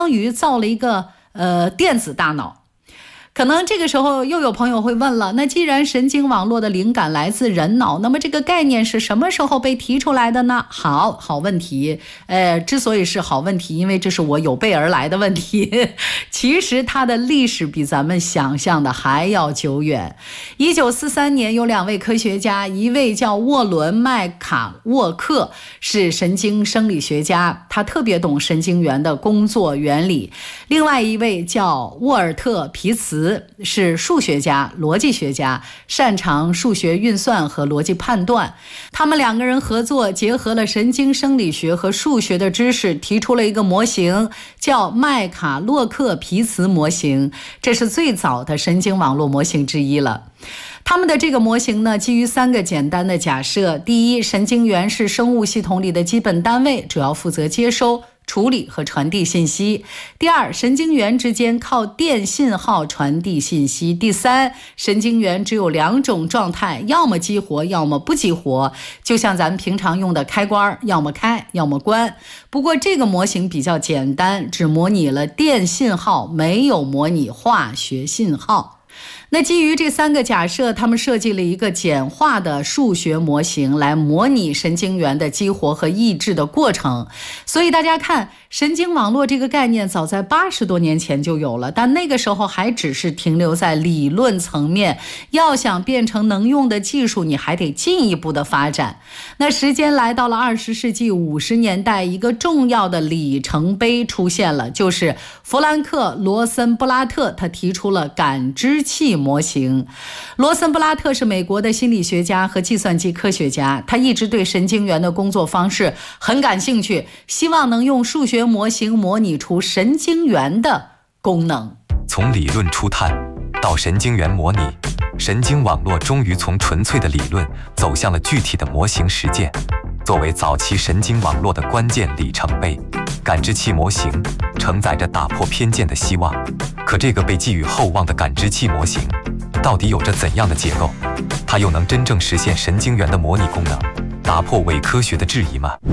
于造了一个电子大脑。可能这个时候又有朋友会问了，那既然神经网络的灵感来自人脑，那么这个概念是什么时候被提出来的呢？好问题。之所以是好问题，因为这是我有备而来的问题。其实它的历史比咱们想象的还要久远。1943年有2位科学家，一位叫沃伦·麦卡沃克，是神经生理学家，他特别懂神经元的工作原理。另外一位叫沃尔特·皮茨，是数学家、逻辑学家，擅长数学运算和逻辑判断。他们2个人合作，结合了神经生理学和数学的知识，提出了一个模型，叫麦卡洛克皮茨模型。这是最早的神经网络模型之一了。他们的这个模型呢，基于3个简单的假设。第一，神经元是生物系统里的基本单位，主要负责接收、处理和传递信息。第二，神经元之间靠电信号传递信息。第三，神经元只有2种状态，要么激活，要么不激活，就像咱们平常用的开关，要么开，要么关。不过这个模型比较简单，只模拟了电信号，没有模拟化学信号。那基于这3个假设，他们设计了一个简化的数学模型来模拟神经元的激活和抑制的过程。所以大家看，神经网络这个概念早在80多年前就有了，但那个时候还只是停留在理论层面，要想变成能用的技术，你还得进一步的发展。那时间来到了20世纪50年代，一个重要的里程碑出现了，就是弗兰克·罗森布拉特，他提出了感知器模型。罗森布拉特是美国的心理学家和计算机科学家，他一直对神经元的工作方式很感兴趣，希望能用数学模型模拟出神经元的功能。 从理论初探到神经元模拟，神经网络终于从纯粹的理论走向了具体的模型实践。作为早期神经网络的关键里程碑，感知器模型承载着打破偏见的希望。可这个被寄予厚望的感知器模型到底有着怎样的结构？它又能真正实现神经元的模拟功能，打破伪科学的质疑吗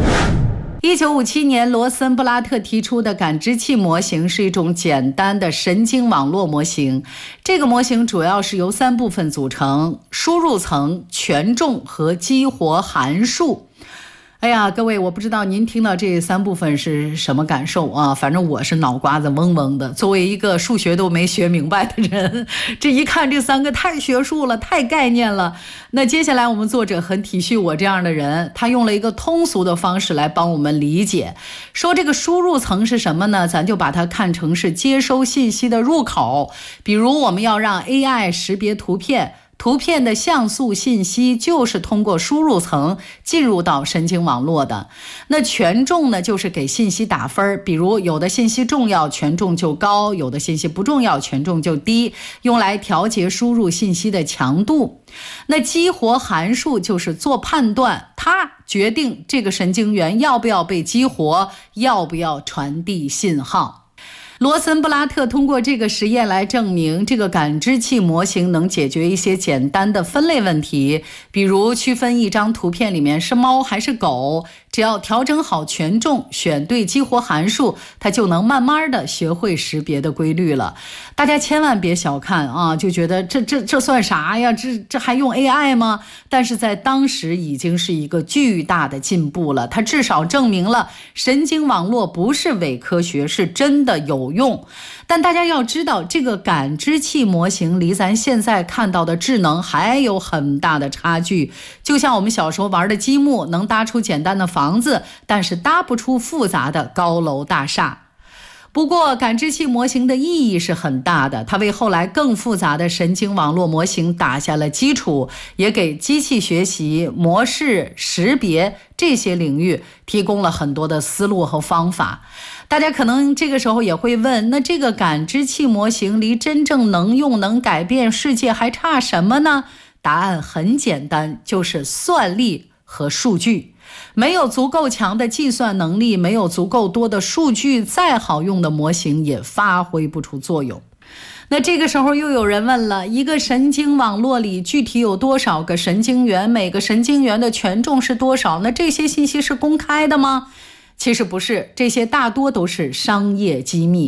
？1957年，罗森布拉特提出的感知器模型是一种简单的神经网络模型。这个模型主要是由3部分组成：输入层、权重和激活函数。哎呀，各位，我不知道您听到这3部分是什么感受啊？反正我是脑瓜子嗡嗡的。作为一个数学都没学明白的人，这一看这3个太学术了，太概念了。那接下来我们作者很体恤我这样的人，他用了一个通俗的方式来帮我们理解。说这个输入层是什么呢？咱就把它看成是接收信息的入口。比如我们要让 AI 识别图片，图片的像素信息就是通过输入层进入到神经网络的。那权重呢，就是给信息打分，比如有的信息重要，权重就高；有的信息不重要，权重就低，用来调节输入信息的强度。那激活函数就是做判断，它决定这个神经元要不要被激活，要不要传递信号。罗森布拉特通过这个实验来证明，这个感知器模型能解决一些简单的分类问题，比如区分一张图片里面是猫还是狗，只要调整好权重，选对激活函数，它就能慢慢的学会识别的规律了。大家千万别小看啊，就觉得这算啥呀？这还用 AI 吗？但是在当时已经是一个巨大的进步了，它至少证明了神经网络不是伪科学，是真的有用。但大家要知道，这个感知器模型离咱现在看到的智能还有很大的差距。就像我们小时候玩的积木，能搭出简单的房子，但是搭不出复杂的高楼大厦。不过感知器模型的意义是很大的，它为后来更复杂的神经网络模型打下了基础，也给机器学习、模式识别这些领域提供了很多的思路和方法。大家可能这个时候也会问，那这个感知器模型离真正能用能改变世界还差什么呢？答案很简单，就是算力和数据。没有足够强的计算能力，没有足够多的数据，再好用的模型也发挥不出作用。那这个时候又有人问了，一个神经网络里具体有多少个神经元，每个神经元的权重是多少？那这些信息是公开的吗？ 其实不是，这些大多都是商业机密。